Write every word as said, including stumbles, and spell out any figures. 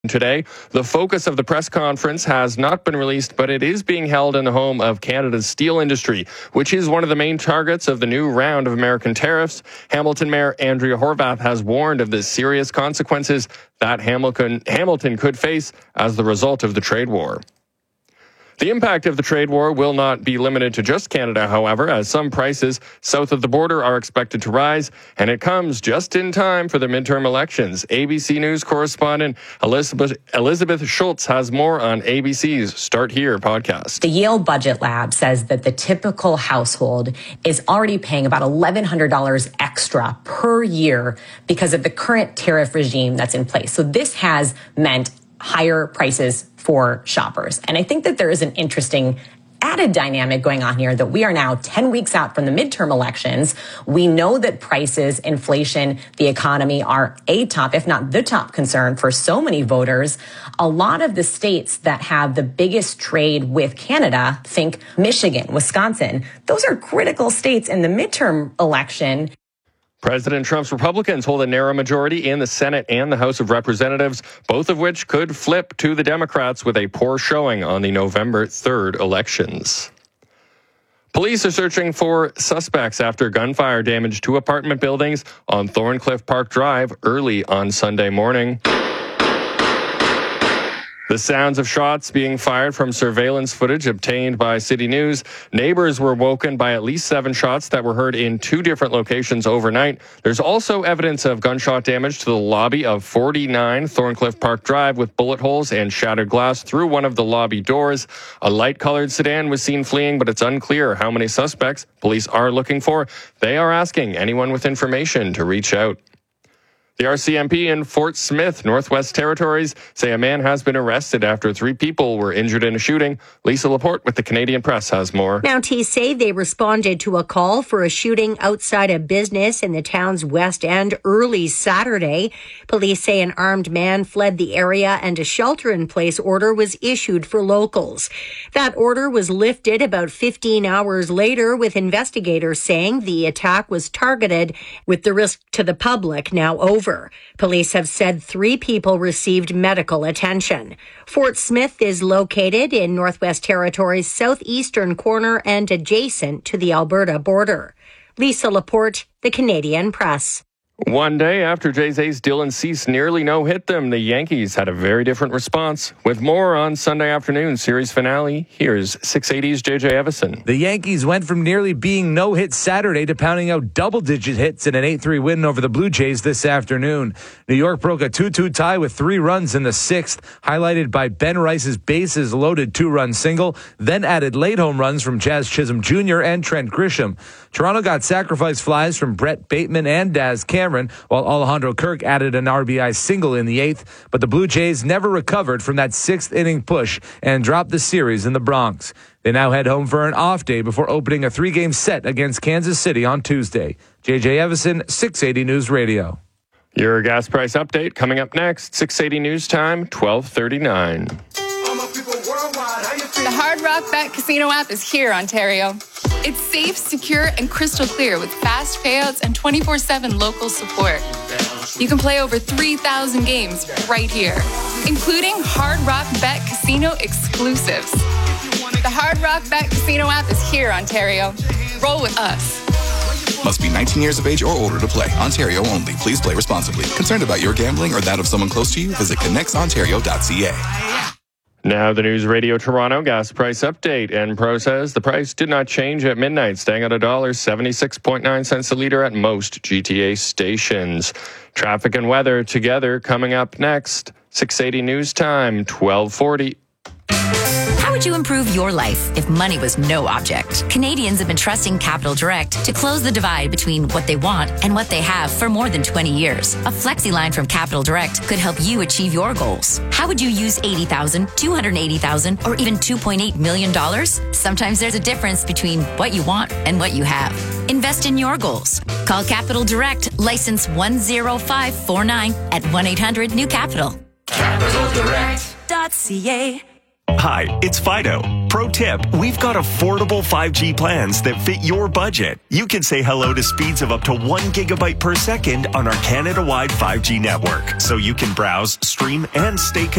Today, the focus of the press conference has not been released, but it is being held in the home of Canada's steel industry, which is one of the main targets of the new round of American tariffs. Hamilton Mayor Andrea Horwath has warned of the serious consequences that Hamilton, Hamilton could face as the result of the trade war. The impact of the trade war will not be limited to just Canada, however, as some prices south of the border are expected to rise, and it comes just in time for the midterm elections. A B C News correspondent Elizabeth, Elizabeth Schultz has more on A B C's Start Here podcast. The Yale Budget Lab says that the typical household is already paying about eleven hundred dollars extra per year because of the current tariff regime that's in place. So this has meant higher prices for shoppers. And I think that there is an interesting added dynamic going on here that we are now ten weeks out from the midterm elections. We know that prices, inflation, the economy are a top, if not the top concern for so many voters. A lot of the states that have the biggest trade with Canada, think Michigan, Wisconsin, those are critical states in the midterm election. President Trump's Republicans hold a narrow majority in the Senate and the House of Representatives, both of which could flip to the Democrats with a poor showing on the November third elections. Police are searching for suspects after gunfire damaged two apartment buildings on Thorncliffe Park Drive early on Sunday morning. The sounds of shots being fired from surveillance footage obtained by City News. Neighbors were woken by at least seven shots that were heard in two different locations overnight. There's also evidence of gunshot damage to the lobby of forty-nine Thorncliffe Park Drive with bullet holes and shattered glass through one of the lobby doors. A light-colored sedan was seen fleeing, but it's unclear how many suspects police are looking for. They are asking anyone with information to reach out. The R C M P in Fort Smith, Northwest Territories, say a man has been arrested after three people were injured in a shooting. Lisa Laporte with the Canadian Press has more. Mounties say they responded to a call for a shooting outside a business in the town's West End early Saturday. Police say an armed man fled the area and a shelter-in-place order was issued for locals. That order was lifted about fifteen hours later, with investigators saying the attack was targeted with the risk to the public now over. Police have said three people received medical attention. Fort Smith is located in Northwest Territories' southeastern corner and adjacent to the Alberta border. Lisa Laporte, the Canadian Press. One day after Jay-Z's Dylan Cease nearly no-hit them, the Yankees had a very different response. With more on Sunday afternoon series finale, here's six eighty's J J Evison. The Yankees went from nearly being no-hit Saturday to pounding out double-digit hits in an eight three win over the Blue Jays this afternoon. New York broke a two two tie with three runs in the sixth, highlighted by Ben Rice's bases-loaded two-run single, then added late home runs from Jazz Chisholm Junior and Trent Grisham. Toronto got sacrifice flies from Brett Bateman and Daz Cameron, while Alejandro Kirk added an R B I single in the eighth, but the Blue Jays never recovered from that sixth inning push and dropped the series in the Bronx. They now head home for an off day before opening a three-game set against Kansas City on Tuesday. J J Evison, six eighty News Radio. Your gas price update coming up next, six eighty News Time, twelve thirty-nine. The Hard Rock Bet Casino app is here, Ontario. It's safe, secure, and crystal clear with fast payouts and twenty-four seven local support. You can play over three thousand games right here, including Hard Rock Bet Casino exclusives. The Hard Rock Bet Casino app is here, Ontario. Roll with us. Must be nineteen years of age or older to play. Ontario only. Please play responsibly. Concerned about your gambling or that of someone close to you? Visit connects ontario dot c a. Now the News Radio Toronto gas price update. Enpro says the price did not change at midnight, staying at one dollar seventy-six point nine cents a litre at most G T A stations. Traffic and weather together coming up next. six eighty News Time, twelve forty. How would you improve your life if money was no object? Canadians have been trusting Capital Direct to close the divide between what they want and what they have for more than twenty years. A flexi line from Capital Direct could help you achieve your goals. How would you use eighty thousand dollars, two hundred eighty thousand dollars, or even two point eight million dollars? Sometimes there's a difference between what you want and what you have. Invest in your goals. Call Capital Direct, license one zero five four nine at one eight hundred new capital. capital direct dot c a. Hi, it's Fido. Pro tip, we've got affordable five G plans that fit your budget. You can say hello to speeds of up to one gigabyte per second on our Canada-wide five G network, so you can browse, stream, and stay connected